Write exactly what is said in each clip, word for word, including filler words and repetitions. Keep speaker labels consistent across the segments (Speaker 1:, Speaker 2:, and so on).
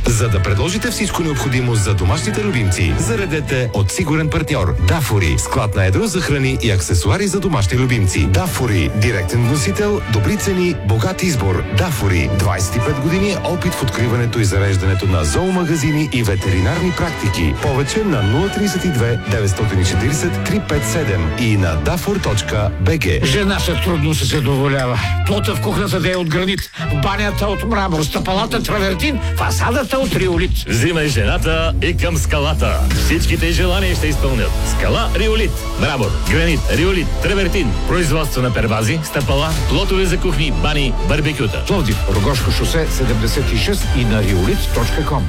Speaker 1: За да предложите всичко необходимо за домашните любимци, заредете от сигурен партньор Дафори. Склад на едро за храни и аксесуари за домашни любимци. Дафори. Директен вносител, добри цени, богат избор. Дафори. двадесет и пет години опит в откриването и зареждането на зоомагазини и ветеринарни практики. Повече на нула тридесет и две деветстотин и четиридесет триста петдесет и седем и на дафор точка би джи.
Speaker 2: Жена се трудно се задоволява. Плота в кухнята да е от гранит, банята от мрамор, стъпалата травертин, фасадата от риолит.
Speaker 3: Взимай жената и към скалата. Всичките желания ще изпълнят. Скала Риолит. Мрамор, гранит, риолит, травертин. Производство на первази, стъпала, плотове за кухни, бани, барбекюта.
Speaker 2: Пловдив, Рогошко шосе седемдесет и шест и на риолит точка ком.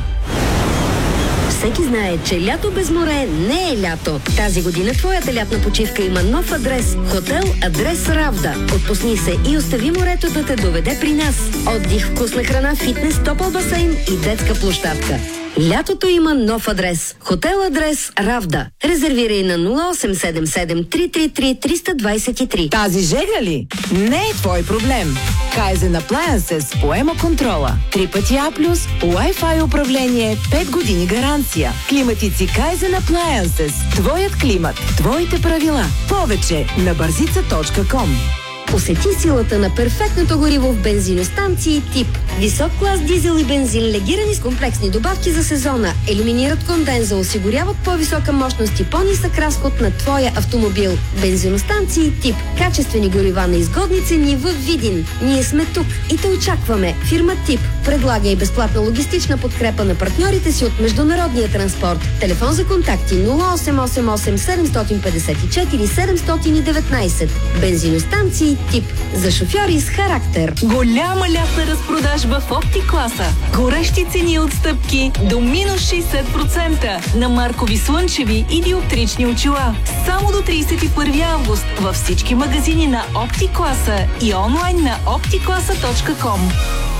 Speaker 4: Всеки знае, че лято без море не е лято. Тази година твоята лятна почивка има нов адрес. Хотел Адрес Равда. Отпусни се и остави морето да те доведе при нас. Отдих, вкусна храна, фитнес, топъл басейн и детска площадка. Лятото има нов адрес. Хотел Адрес Равда. Резервирай на нула осем седем седем три три три три два три.
Speaker 5: Тази жега ли? Не е твой проблем. Kaizen Appliances поема контрола. Три пъти А плюс, Wi-Fi управление, пет години гаранция. Климатици Kaizen Appliances. Твоят климат, твоите правила. Повече на бързица точка ком.
Speaker 4: Усети силата на перфектното гориво в бензиностанции тип. Висок клас дизел и бензин, легирани с комплексни добавки за сезона. Елиминират конденза, осигуряват по-висока мощност и по-нисък разход на твоя автомобил. Бензиностанции тип. Качествени горива на изгодни цени в Видин. Ние сме тук и те очакваме. Фирма Тип предлага и безплатна логистична подкрепа на партньорите си от международния транспорт. Телефон за контакти нула осем осем осем седем пет четири седем едно девет. Бензиностанции Тип. За шофьори с характер.
Speaker 6: Голяма лятна разпродажба в Оптикласа. Горещи цени и отстъпки до минус шейсет процента на маркови слънчеви и диоптрични очила. Само до тридесет и първи август във всички магазини на Оптикласа и онлайн на оптикласа точка ком.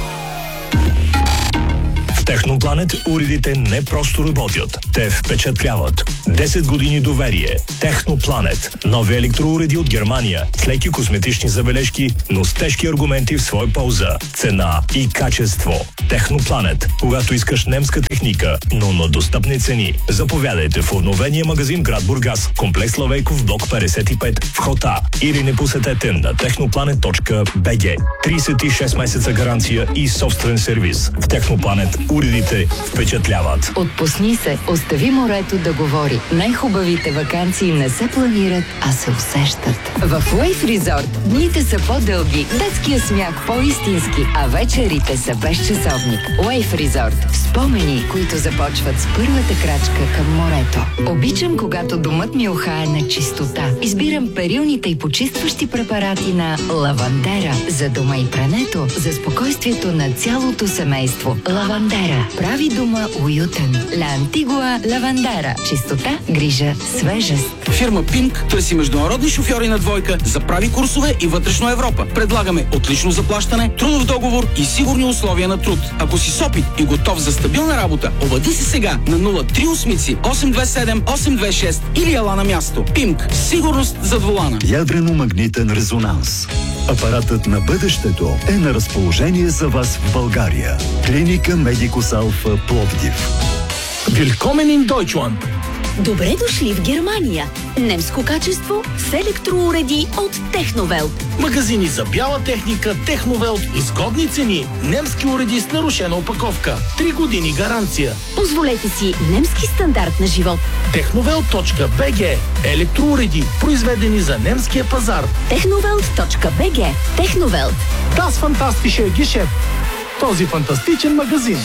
Speaker 7: Технопланет уредите не просто работят, те впечатляват. десет години доверие. Технопланет. Нови електроуреди от Германия. С леки косметични забележки, но с тежки аргументи в своя полза. Цена и качество. Технопланет. Когато искаш немска техника, но на достъпни цени. Заповядайте в обновения магазин град Бургас, комплекс Славейков, блок петдесет и пет, вход А. Или не посетете на технопланет точка би джи. тридесет и шест месеца гаранция и собствен сервис. В Технопланет уредите впечатляват.
Speaker 8: Отпусни се, остави морето да говори. Най-хубавите ваканции не се планират, а се усещат. В Wave Resort дните са по-дълги, детския смях по-истински, а вечерите са без часовник. Wave Resort. Спомени, които започват с първата крачка към морето. Обичам, когато домът ми ухае на чистота. Избирам перилните и почистващи препарати на Лавандера. За дома и прането, за спокойствието на цялото семейство. Лавандера. Прави дома уютен. Ла Антигуа Лавандера. Чистота, грижа, свежест.
Speaker 9: Фирма Пинк търси международни шофьори на двойка за прави курсове и вътрешно Европа. Предлагаме отлично заплащане, трудов договор и сигурни условия на труд. Ако си с опит и готов за стабилна работа, обади се сега на нула три осем осем две седем осем две шест или ела на място. Пинк. Сигурност зад волана.
Speaker 10: Ядрено-магнитен резонанс. Апаратът на бъдещето е на разположение за вас в България. Клиника Медикус Алфа Пловдив.
Speaker 11: Willkommen in Deutschland!
Speaker 12: Добре дошли в Германия. Немско качество с електроуреди от Техновелт.
Speaker 11: Магазини за бяла техника Техновелт, изгодни цени, немски уреди с нарушена опаковка, три години гаранция.
Speaker 12: Позволете си немски стандарт на живот.
Speaker 11: техновелт точка би джи. Електроуреди, произведени за немския пазар.
Speaker 12: техновелт точка би джи. Техновелт.
Speaker 11: Das fantastische Geschäft. Този фантастичен магазин.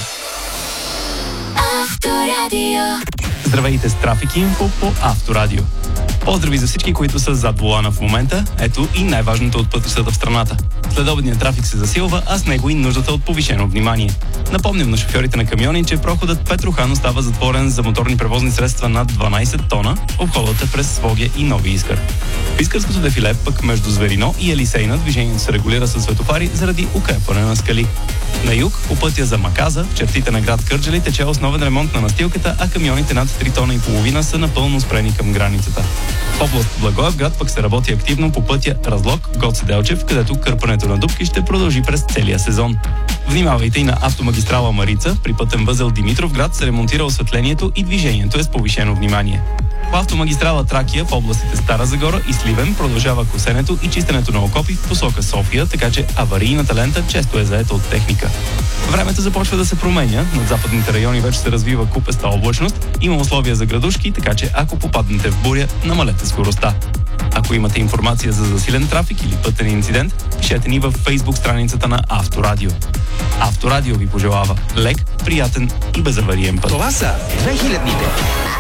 Speaker 13: Авторадио. Здравейте с Трафик Инфо по Авторадио. Поздрави за всички, които са зад волана в момента. Ето и най-важното от пътищата в страната. Следобедният трафик се засилва, а с него и нуждата от повишено внимание. Напомням на шофьорите на камиони, че проходът Петрохан остава затворен за моторни превозни средства над дванадесет тона. Обходът е през Своге и Нови Искър. В Искърското дефиле пък между Зверино и Елисейна движението се регулира със светофари заради укрепване на скали. На юг, по пътя за Маказа, в чертите на град Кърджали тече основен ремонт на настилката, а камионите над три тона и половина са напълно спрени към границата. В област Благоевград пък се работи активно по пътя Разлог-Гоце Делчев, където кърпането на дупки ще продължи през целия сезон. Внимавайте и на автомагистрала Марица. При пътен възел Димитровград се ремонтира осветлението и движението е с повишено внимание. По автомагистрала Тракия в областите Стара Загора и Сливен продължава косенето и чистенето на окопи в посока София, така че аварийната лента често е заета от техника. Времето започва да се променя. Над западните райони вече се развива купеста облачност. Има условия за градушки, така че ако попаднете в буря, намалете скоростта. Ако имате информация за засилен трафик или пътен инцидент, пишете ни във Facebook страницата на Авторадио. Авторадио ви пожелава лек, приятен и безавариен път.
Speaker 14: Това са две хилядните.